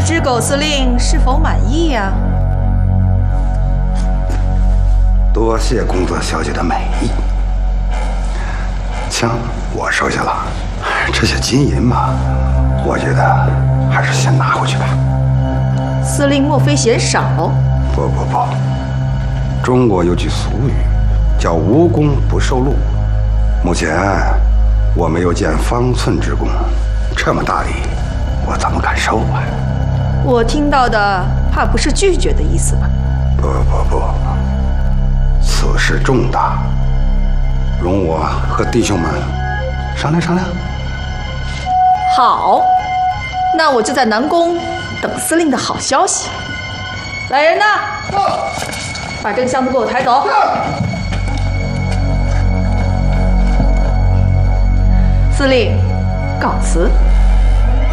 知苟司令是否满意呀？ 多谢宫泽小姐的美意。枪我收下了，这些金银嘛，我觉得还是先拿回去吧。 司令莫非嫌少？ 不，中国有句俗语，叫无功不受禄。目前我没有见方寸之功，这么大礼，我怎么敢收啊？ 我听到的怕不是拒绝的意思吧？ 不，此事重大，容我和弟兄们商量商量。 好，那我就在南宫等司令的好消息。来人呐，把这个箱子给我抬走。司令，告辞。